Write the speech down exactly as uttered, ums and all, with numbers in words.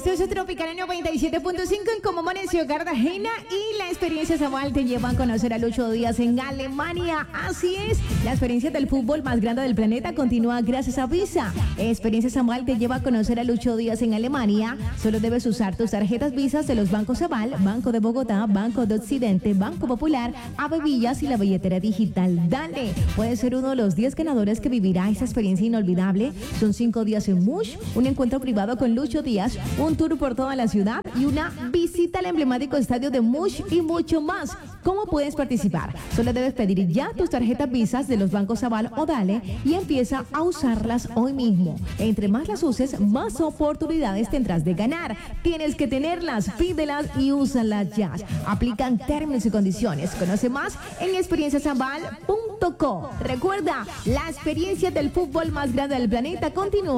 Esto es Tropical noventa y siete punto cinco en Cómo Amaneció Cartagena y la experiencia Samuel te lleva a conocer a Lucho Díaz en Alemania. Así es, la experiencia del fútbol más grande del planeta continúa gracias a Visa. Experiencia Samuel te lleva a conocer a Lucho Díaz en Alemania. Solo debes usar tus tarjetas Visa de los bancos Aval, Banco de Bogotá, Banco de Occidente, Banco Popular, Ave Villas y la billetera digital. Dale, puedes ser uno de los diez ganadores que vivirá esa experiencia inolvidable. Son cinco días en Mush, un encuentro privado con Lucho Díaz, un tour por toda la ciudad y una visita al emblemático estadio de Mush y mucho más. ¿Cómo puedes participar? Solo debes pedir ya tus tarjetas Visas de los bancos Aval o Dale y empieza a usarlas hoy mismo. Entre más las uses, más oportunidades tendrás de ganar. Tienes que tenerlas, pídelas y úsalas ya. Aplican términos y condiciones. Conoce más en experiencias aval punto co. Recuerda, la experiencia del fútbol más grande del planeta continúa.